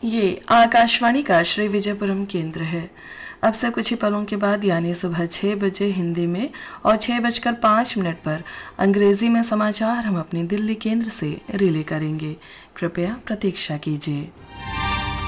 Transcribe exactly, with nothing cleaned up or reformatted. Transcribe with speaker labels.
Speaker 1: ये आकाशवाणी का श्री विजयपुरम केंद्र है। अब से कुछ ही पलों के बाद यानी सुबह छः बजे हिंदी में और छः बजकर पाँच मिनट पर अंग्रेजी में समाचार हम अपने दिल्ली केंद्र से रिले करेंगे। कृपया प्रतीक्षा कीजिए।